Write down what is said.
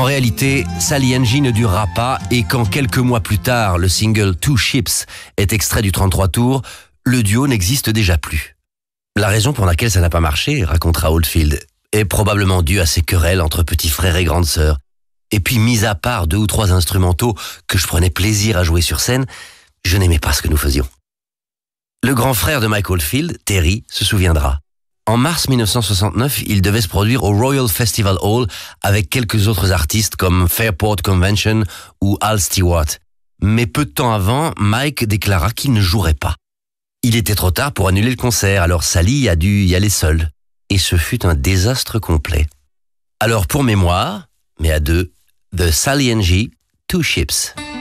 réalité, Sally Angie ne durera pas et quand quelques mois plus tard, le single Two Ships est extrait du 33 tours, le duo n'existe déjà plus. La raison pour laquelle ça n'a pas marché, racontera Oldfield, est probablement due à ces querelles entre petits frères et grandes sœurs. Et puis, mis à part 2 ou 3 instrumentaux que je prenais plaisir à jouer sur scène, je n'aimais pas ce que nous faisions. Le grand frère de Mike Oldfield, Terry, se souviendra. En mars 1969, il devait se produire au Royal Festival Hall avec quelques autres artistes comme Fairport Convention ou Al Stewart. Mais peu de temps avant, Mike déclara qu'il ne jouerait pas. Il était trop tard pour annuler le concert, alors Sally a dû y aller seule. Et ce fut un désastre complet. Alors pour mémoire, mais à 2, The Sally Angie, Two Ships.